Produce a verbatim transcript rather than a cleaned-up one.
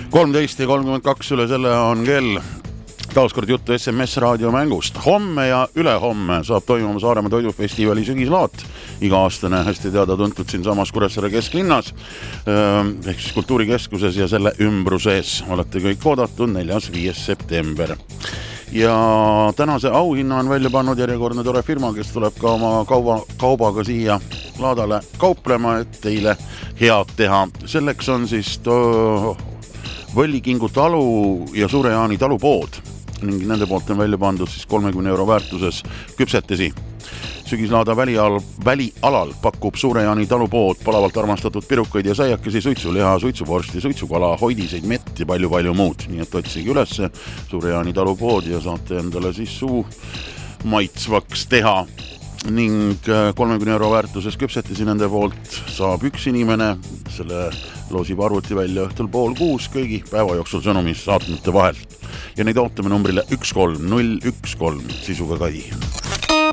kolmteist ja kolmkümmend kaks üle selle on kell. Taaskord juttu S M S raadiomängust. Homme ja ülehomme saab toimuma Saaremaa toidufestivali sügislaat. Iga-aastane hästi teada tuntud siin samas Kuressaare kesklinnas. Ehk siis kultuurikeskuses ja selle ümbruses. Olete kõik oodatud neljas viies september. Ja tänase auhinna on välja pannud järjekordne tore firma, kes tuleb ka oma kauba, kaubaga siia laadale kauplema, et teile head teha. Selleks on siis to... Võllikingu talu ja Suure-Jaani talupood ning nende poolt on välja pandud siis kolmekümne euro väärtuses küpsetesi. Sügislaada välial, välialal pakub Suure-Jaani talupood palavalt armastatud pirukaid ja saiakesi, suitsuliha, suitsuvorsti, suitsukala, hoidiseid, mett ja palju-palju muud. Nii et otsige üles Suure-Jaani talupood ja saate endale siis suu maitsvaks teha. Ning kolmekümne euro väärtuses küpsetisi nende poolt saab üks inimene, selle loosib arvuti välja õhtul pool kuus kõigi päeva jooksul sõnumis saatmete vahel. Ja neid ootame numbrile üks kolm null üks kolm sisuga Kai.